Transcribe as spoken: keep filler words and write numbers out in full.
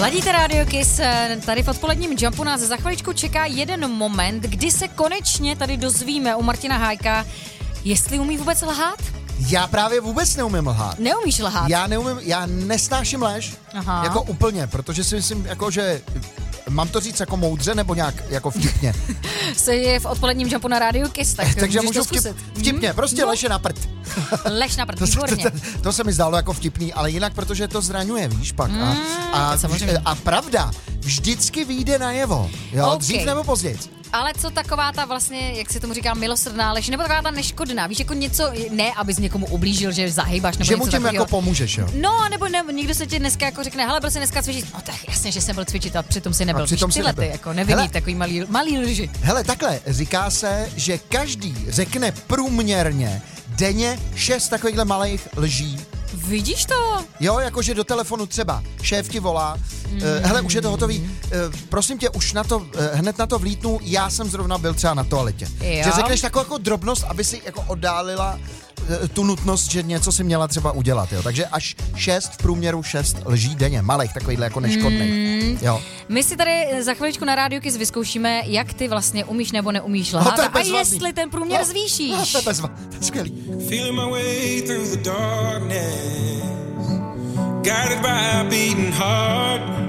Ladíte Radio Kiss, tady v odpoledním Jumpu nás za chviličku čeká jeden moment, kdy se konečně tady dozvíme u Martina Hájka, jestli umí vůbec lhát? Já právě vůbec neumím lhát. Neumíš lhát? Já neumím, já nesnáším lež, Aha. jako úplně, protože si myslím, jako že... Mám to říct jako moudře nebo nějak jako vtipně? Se je v odpoledním Jumpu na Radio Kiss, tak takže můžeš můžu to vtip, vtipně, hmm? prostě no. lež je na prd. Lež na prd, to, výborně. To, to, to, to se mi zdálo jako vtipný, ale jinak, protože to zraňuje, víš pak. A, a, a pravda vždycky vyjde najevo, jo, okay. Dřív nebo později. Ale co taková ta vlastně, jak se tomu říká, milosrdná lež, nebo taková ta neškodná, víš, jako něco, ne, abys někomu ublížil, že zahýbáš, nebo že něco mu tím takovýho. jako pomůžeš, jo? No, nebo ne, někdo se ti dneska jako řekne, hele, byl jsi dneska cvičit, no tak jasně, že jsem byl cvičit a přitom si nebyl, přitom víš, si tyhle nebyl. ty, jako nevinný takový malý, malý lži. Hele, takhle, říká se, že každý řekne průměrně denně šest takovýchhle malých lží. Vidíš to? Jo, jakože do telefonu třeba šéf ti volá, mm. uh, hele, už je to hotový, uh, prosím tě, už na to, uh, hned na to vlítnu, já jsem zrovna byl třeba na toaletě. Jo. Že řekneš takovou jako drobnost, aby si jako oddálila uh, tu nutnost, že něco si měla třeba udělat, jo. Takže až šest, v průměru šest lží denně, malých, takovýhle jako neškodnej. Mm. Jo. My si tady za chviličku na Radio Kiss vyzkoušíme, jak ty vlastně umíš nebo neumíš lhát no, a jestli ten průměr no, zvýšíš. No, to je bezva, to je skvělý. Feeling my way through the darkness, guided by a beating heart.